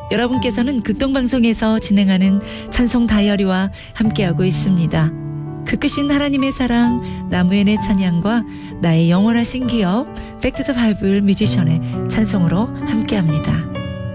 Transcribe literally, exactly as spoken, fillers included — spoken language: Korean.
여러분께서는 극동방송에서 진행하는 찬송 다이어리와 함께하고 있습니다. 그 크신 하나님의 사랑, 나무엔의 찬양과 나의 영원하신 기업, 백투더 바이블 뮤지션의 찬송으로 함께합니다.